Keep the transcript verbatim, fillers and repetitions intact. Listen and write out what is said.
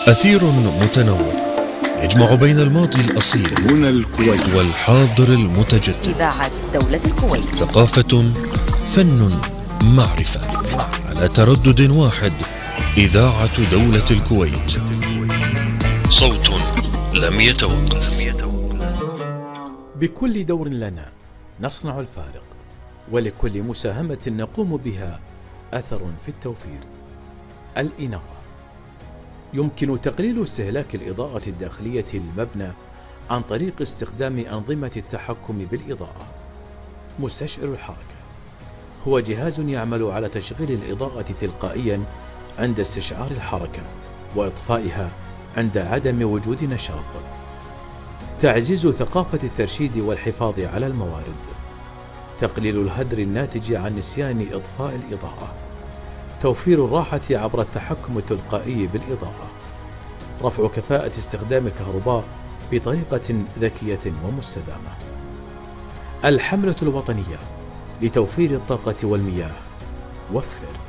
أثير متنوع يجمع بين الماضي الأصيل هنا الكويت والحاضر المتجدد. إذاعة دولة الكويت. ثقافة، فن، معرفة، على تردد واحد. إذاعة دولة الكويت، صوت لم يتوقف. بكل دور لنا نصنع الفارق، ولكل مساهمة نقوم بها أثر في التوفير. الإنارة يمكن تقليل استهلاك الإضاءة الداخلية للمبنى عن طريق استخدام أنظمة التحكم بالإضاءة. مستشعر الحركة هو جهاز يعمل على تشغيل الإضاءة تلقائيا عند استشعار الحركة وإطفائها عند عدم وجود نشاط. تعزيز ثقافة الترشيد والحفاظ على الموارد. تقليل الهدر الناتج عن نسيان إطفاء الإضاءة. توفير الراحة عبر التحكم التلقائي بالإضاءة. رفع كفاءة استخدام الكهرباء بطريقة ذكية ومستدامة. الحملة الوطنية لتوفير الطاقة والمياه. وفر